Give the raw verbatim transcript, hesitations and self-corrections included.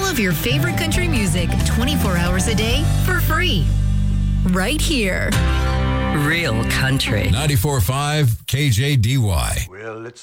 of your favorite country music twenty-four hours a day for free. Right here. Real country. ninety-four point five K J D Y. Well, it's